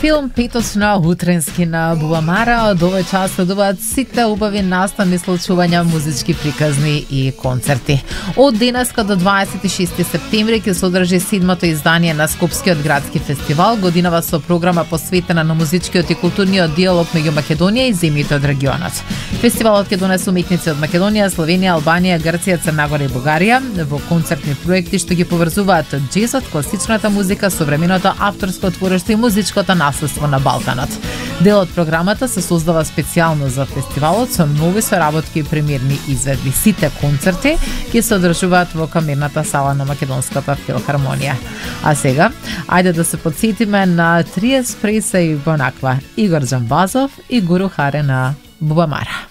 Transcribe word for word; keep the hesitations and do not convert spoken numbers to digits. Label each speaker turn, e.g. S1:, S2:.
S1: Филм Петот на утренски на Бубамара. Од овој час следуваат сите убави настани случувања, музички приказни и концерти. Од денеска до дваесет и шести септември ќе се одржи седмото издание на Скопскиот градски фестивал, годинава со програма посветена на музичкиот и културниот диалог меѓу Македонија и земјите од регионот. Фестивалот ќе донесе уметници од Македонија, Словенија, Албанија, Грција, Црна Гора и Бугарија во концертни проекти што ги поврзуваат джезот, класичната музика, современото авторско творештво и музичкото наследство на Балканот. Дел од програмата се создава специјално за фестивалот со нови соработки и премиерни изведби. Сите концерти ќе се одржуваат во камерната сала на Македонската филхармонија. А сега, ајде да се подсетиме на три еспреса и понаква. Игор Џамбазов и Гуру Харе на Бубамара.